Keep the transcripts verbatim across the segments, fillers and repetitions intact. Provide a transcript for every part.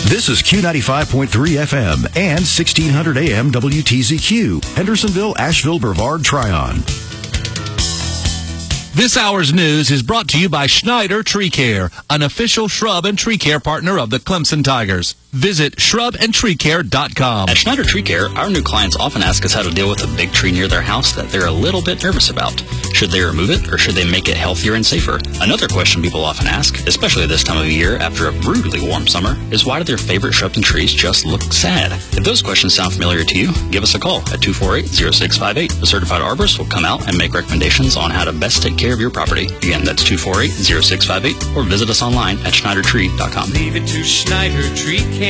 This is Q ninety-five point three F M and sixteen hundred A M W T Z Q, Hendersonville, Asheville, Brevard, Tryon. This hour's news is brought to you by Schneider Tree Care, an official shrub and tree care partner of the Clemson Tigers. Visit shrub and tree care dot com. At Schneider Tree Care, our new clients often ask us how to deal with a big tree near their house that they're a little bit nervous about. Should they remove it, or should they make it healthier and safer? Another question people often ask, especially this time of year after a brutally warm summer, is why do their favorite shrubs and trees just look sad? If those questions sound familiar to you, give us a call at two four eight, zero six five eight. A certified arborist will come out and make recommendations on how to best take care of your property. Again, that's two four eight, zero six five eight, or visit us online at schneider tree dot com. Leave it to Schneider Tree Care.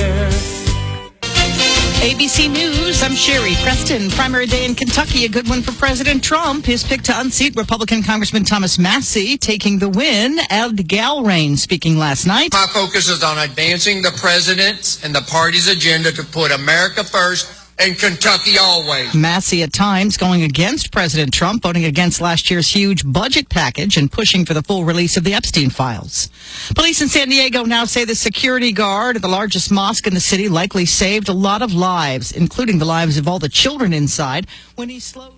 A B C News, I'm Sherry Preston. Primary day in Kentucky, a good one for President Trump. His pick to unseat Republican Congressman Thomas Massie, taking the win. Ed Galrain speaking last night. My focus is on advancing the president's and the party's agenda to put America first and Kentucky always. Massie at times going against President Trump, voting against last year's huge budget package and pushing for the full release of the Epstein files. Police in San Diego now say the security guard at the largest mosque in the city likely saved a lot of lives, including the lives of all the children inside, when he slowed.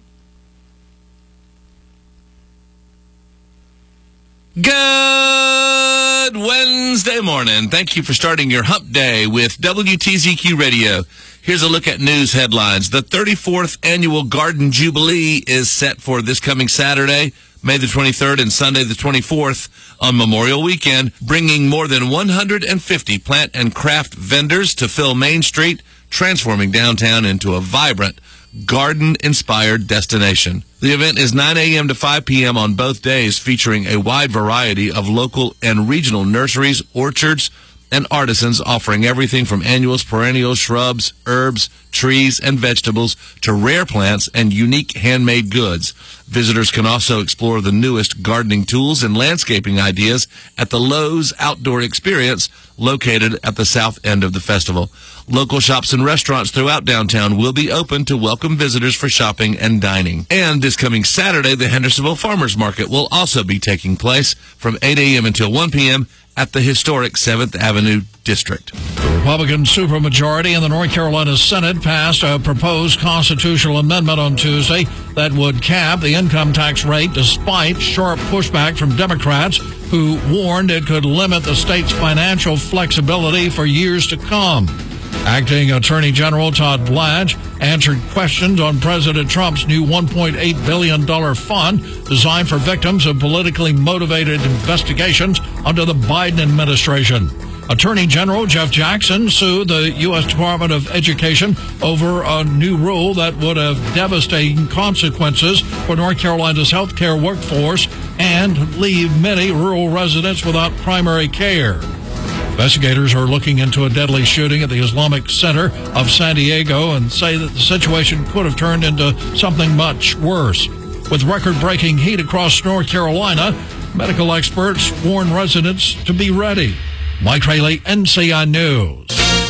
Good Wednesday morning. Thank you for starting your hump day with W T Z Q Radio. Here's a look at news headlines. The thirty-fourth Annual Garden Jubilee is set for this coming Saturday, May the twenty-third, and Sunday the twenty-fourth on Memorial Weekend, bringing more than one hundred fifty plant and craft vendors to fill Main Street, transforming downtown into a vibrant, garden-inspired destination. The event is nine A M to five P M on both days, featuring a wide variety of local and regional nurseries, orchards, and artisans offering everything from annuals, perennials, shrubs, herbs, trees, and vegetables to rare plants and unique handmade goods. Visitors can also explore the newest gardening tools and landscaping ideas at the Lowe's Outdoor Experience, located at the south end of the festival. Local shops and restaurants throughout downtown will be open to welcome visitors for shopping and dining. And this coming Saturday, the Hendersonville Farmers Market will also be taking place from eight A M until one P M at the historic seventh Avenue District. The Republican supermajority in the North Carolina Senate passed a proposed constitutional amendment on Tuesday that would cap the income tax rate despite sharp pushback from Democrats who warned it could limit the state's financial flexibility for years to come. Acting Attorney General Todd Blanche answered questions on President Trump's new one point eight billion dollars fund designed for victims of politically motivated investigations under the Biden administration. Attorney General Jeff Jackson sued the U S Department of Education over a new rule that would have devastating consequences for North Carolina's healthcare workforce and leave many rural residents without primary care. Investigators are looking into a deadly shooting at the Islamic Center of San Diego and say that the situation could have turned into something much worse. With record-breaking heat across North Carolina, medical experts warn residents to be ready. Mike Rayleigh, N C I News.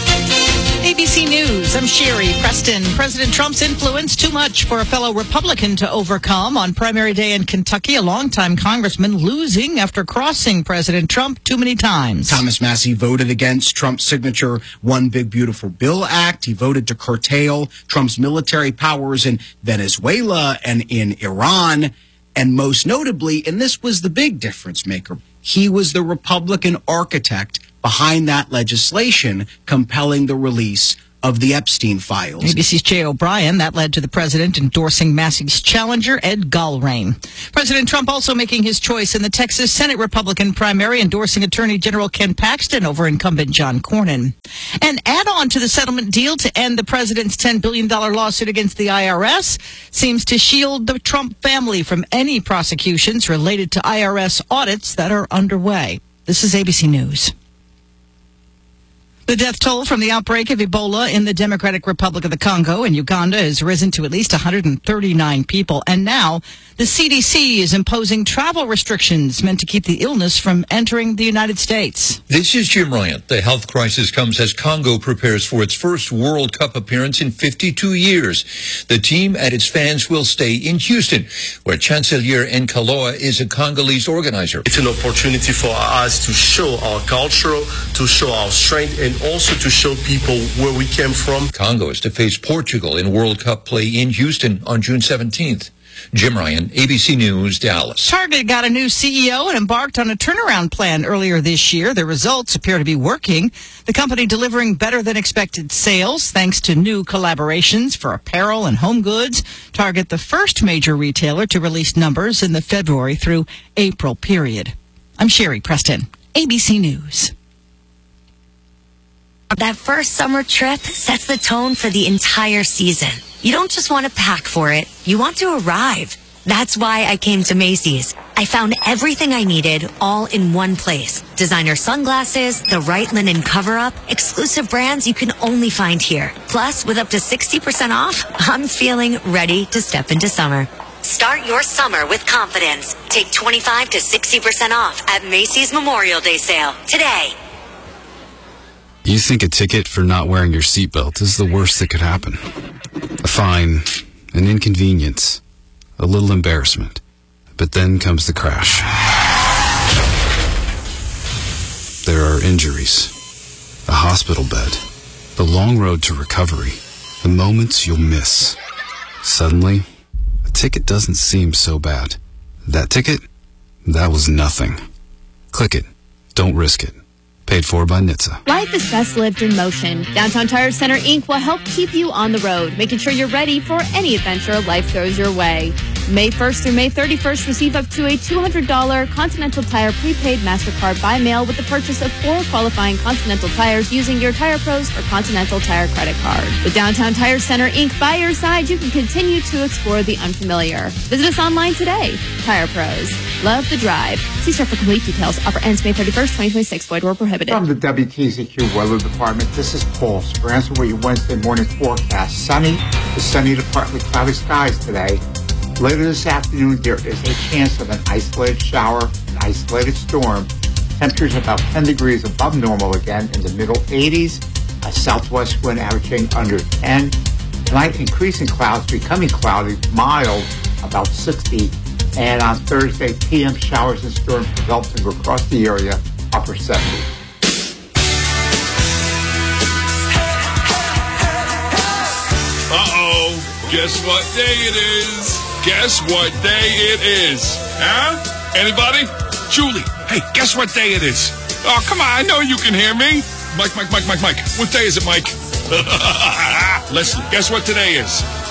A B C News, I'm Sherry Preston. President Trump's influence too much for a fellow Republican to overcome. On primary day in Kentucky, a longtime congressman losing after crossing President Trump too many times. Thomas Massie voted against Trump's signature One Big Beautiful Bill Act. He voted to curtail Trump's military powers in Venezuela and in Iran. And most notably, and this was the big difference maker, he was the Republican architect behind that legislation compelling the release of the Epstein files. A B C's Jay O'Brien, that led to the president endorsing Massie's challenger, Ed Galrain. President Trump also making his choice in the Texas Senate Republican primary, endorsing Attorney General Ken Paxton over incumbent John Cornyn. An add-on to the settlement deal to end the president's ten billion dollars lawsuit against the I R S seems to shield the Trump family from any prosecutions related to I R S audits that are underway. This is A B C News. The death toll from the outbreak of Ebola in the Democratic Republic of the Congo and Uganda has risen to at least one hundred thirty-nine people. And now the C D C is imposing travel restrictions meant to keep the illness from entering the United States. This is Jim Ryant. The health crisis comes as Congo prepares for its first World Cup appearance in fifty-two years. The team and its fans will stay in Houston, where Chancellor Nkaloa is a Congolese organizer. It's an opportunity for us to show our culture, to show our strength, and and also to show people where we came from. Congo is to face Portugal in World Cup play in Houston on June seventeenth. Jim Ryan, A B C News, Dallas. Target got a new C E O and embarked on a turnaround plan earlier this year. The results appear to be working. The company delivering better than expected sales thanks to new collaborations for apparel and home goods. Target, the first major retailer to release numbers in the February through April period. I'm Sherry Preston, A B C News. That first summer trip sets the tone for the entire season. You don't just want to pack for it, you want to arrive. That's why I came to Macy's. I found everything I needed all in one place. Designer sunglasses, the right linen cover-up, exclusive brands you can only find here. Plus, with up to sixty percent off, I'm feeling ready to step into summer. Start your summer with confidence. Take twenty-five to sixty percent off at Macy's Memorial Day sale today. You think a ticket for not wearing your seatbelt is the worst that could happen. A fine, an inconvenience, a little embarrassment. But then comes the crash. There are injuries, a hospital bed, the long road to recovery, the moments you'll miss. Suddenly, a ticket doesn't seem so bad. That ticket? That was nothing. Click it. Don't risk it. Paid for by N H T S A. Life is best lived in motion. Downtown Tire Center Incorporated will help keep you on the road, making sure you're ready for any adventure life throws your way. May first through May thirty-first, receive up to a two hundred dollars Continental Tire prepaid MasterCard by mail with the purchase of four qualifying Continental tires using your Tire Pros or Continental Tire credit card. With Downtown Tire Center Incorporated by your side, you can continue to explore the unfamiliar. Visit us online today. Tire Pros. Love the drive. See store for complete details. Offer ends May thirty-first, twenty twenty-six. Void where prohibited. From the W T Z Q Weather Department, this is Paul Speranza with your Wednesday morning forecast. Sunny to sunny to partly cloudy skies today. Later this afternoon, there is a chance of an isolated shower, an isolated storm. Temperatures about ten degrees above normal again in the middle eighties. A southwest wind averaging under ten. Tonight, increasing clouds, becoming cloudy, mild, about sixty. And on Thursday, P M showers and storms developing across the area, upper seventy. Uh-oh. Guess what day it is? Guess what day it is? Huh? Anybody? Julie, hey, guess what day it is? Oh, come on, I know you can hear me. Mike, Mike, Mike, Mike, Mike. What day is it, Mike? Leslie, guess what today is?